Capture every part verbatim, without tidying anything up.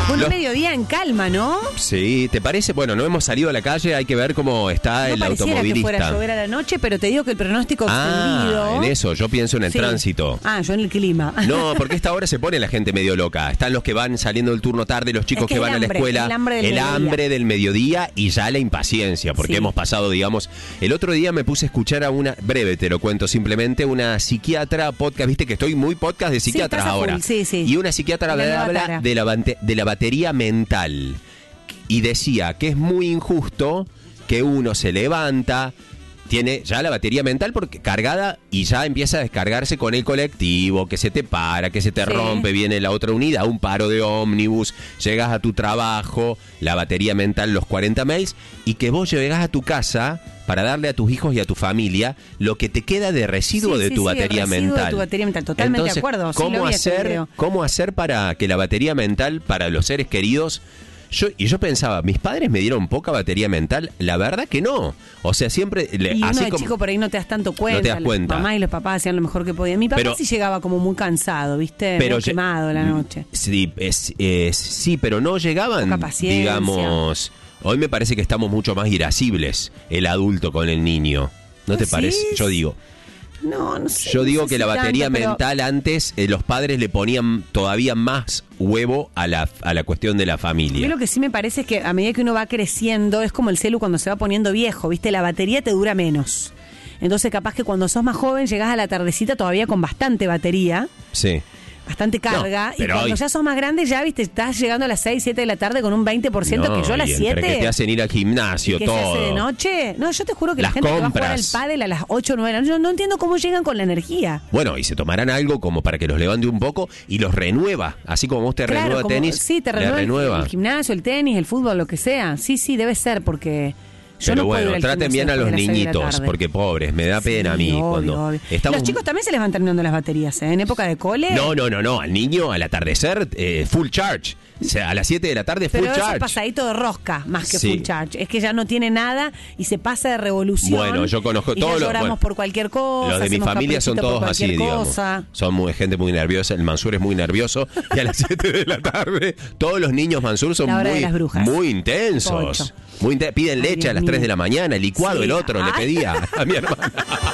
Bueno, Los- mediodía en calma, ¿no? Sí, ¿te parece? Bueno, no hemos salido a la calle, hay que ver cómo está No el pareciera que fuera a automovilista. llover a la noche, pero te digo que el pronóstico Ah, extendido... en eso, yo pienso en el Sí. tránsito. Ah, yo en el clima. No, porque a esta hora se pone la gente medio loca. Están los que van saliendo del turno tarde, los chicos Es que que, el van a la hambre, escuela. el hambre del mediodía. hambre del mediodía y ya la impaciencia, porque Sí. hemos pasado, digamos... El otro día me puse a escuchar a una, breve te lo cuento simplemente, una psiquiatra podcast, viste que estoy muy podcast de Sí, psiquiatras estás a full, ahora. sí, sí. Y una psiquiatra La nueva habla cara. de la, bante- de la batería mental. Y decía que es muy injusto que uno se levanta, tiene ya la batería mental porque cargada y ya empieza a descargarse con el colectivo, que se te para, que se te Sí. rompe, viene la otra unidad, un paro de ómnibus, llegas a tu trabajo, la batería mental, los cuarenta mails, y que vos llegas a tu casa para darle a tus hijos y a tu familia lo que te queda de residuo Sí, de sí, tu sí, el batería residuo mental. de tu batería mental, totalmente Entonces, de acuerdo, sí, ¿cómo lo vi ese hacer, video. ¿Cómo hacer para que la batería mental para los seres queridos... Yo, y yo pensaba, ¿mis padres me dieron poca batería mental? La verdad que no. O sea, siempre... le- Y uno así de como- chico por ahí no te das tanto cuenta. No te das cuenta. Los mamás y los papás hacían lo mejor que podían. Mi papá Pero- sí llegaba como muy cansado, ¿viste? Pero Muy lle- quemado a la noche. Sí, es- es- sí, pero no llegaban, Poca paciencia. digamos... Hoy me parece que estamos mucho más irascibles, el adulto con el niño. ¿No te ¿Decís? parece? Yo digo. No, no sé. Yo no digo sé que si la batería tanto, pero- mental antes, eh, los padres le ponían todavía más huevo a la, a la cuestión de la A mí familia. lo que sí me parece es que a medida que uno va creciendo, es como el celu cuando se va poniendo viejo, ¿viste? La batería te dura menos. Entonces, capaz que cuando sos más joven, llegás a la tardecita todavía con bastante batería, Sí. bastante carga. No, y pero cuando hoy- ya sos más grande, ya, ¿viste? Estás llegando a las seis, siete de la tarde con un veinte por ciento, No, que yo a las y entre siete... que te hacen ir al gimnasio, que se hace todo. de noche. No, yo te juro que la Las gente que va a jugar al compras. pádel a las ocho o nueve de la noche, yo no entiendo cómo llegan con la energía. Bueno, y se tomarán algo como para que los levante un poco y los renueva. Así como vos te Claro, renueva como- tenis, sí, te le renueva, el- renueva. El, gimnasio, el tenis, el fútbol, lo que sea. Sí, sí, debe ser, porque yo Pero no puedo ir bueno, al traten gimnasio bien a los después de las seis de la niñitos, tarde. porque pobres, me da pena a mí. Sí, obvio, cuando obvio. estamos... Los chicos también se les van terminando las baterías, ¿eh? En época de cole. No, no, no, no. Al niño, al atardecer, eh, full charge. O sea, a las siete de la tarde, full Pero eso es charge. pasadito de rosca, más que Sí. full charge. Es que ya no tiene nada y se pasa de revolución. Bueno, yo conozco y todos ya los- lloramos bueno, por cualquier cosa. Los de mi hacemos familia son caprichito por todos así, cualquier digamos. cosa. Son muy, gente muy nerviosa. El Mansur es muy nervioso. Y a las siete de la tarde, todos los niños Mansur son La hora de muy, las brujas. muy intensos. Ocho. Muy inte- Piden Ay, leche Dios a las mío. tres de la mañana, licuado Sí. el otro, le Ay. pedía a mi hermana.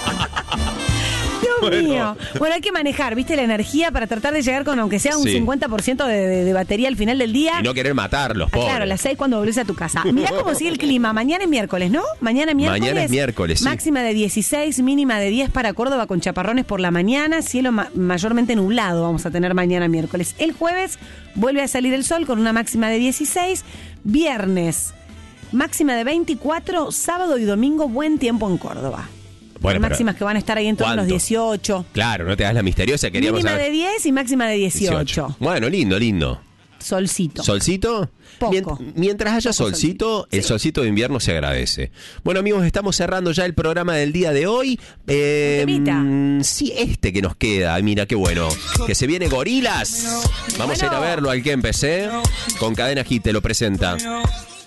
Dios Bueno. mío. Bueno, hay que manejar, ¿viste? La energía para tratar de llegar con, aunque sea un Sí. cincuenta por ciento de, de- de batería al final del día. Y no querer matarlos, Ah, pobres. claro, a las seis cuando volvés a tu casa. Mirá cómo sigue el clima. Mañana es miércoles, ¿no? Mañana es miércoles. Mañana es miércoles, sí. Máxima de dieciséis, mínima de diez para Córdoba con chaparrones por la mañana. Cielo ma- mayormente nublado vamos a tener mañana miércoles. El jueves vuelve a salir el sol con una máxima de dieciséis. Viernes, máxima de veinticuatro. Sábado y domingo, buen tiempo en Córdoba. Bueno, Hay pero máximas que van a estar ahí en torno a los ¿cuánto? dieciocho. Claro, no te das la misteriosa, queríamos Mínima saber. de diez y máxima de dieciocho. Bueno, lindo, lindo. Solcito. ¿Solcito? Poco. Mient- mientras haya Poco solcito, solcito. el Sí. solcito de invierno se agradece. Bueno, amigos, estamos cerrando ya el programa del día de hoy. Eh, Un temita. mm, sí, este que nos queda. Ay, mira qué bueno. Que se viene Gorilas. Vamos a ir a Bueno. verlo al que empecé. Con Cadena Hit te lo presenta.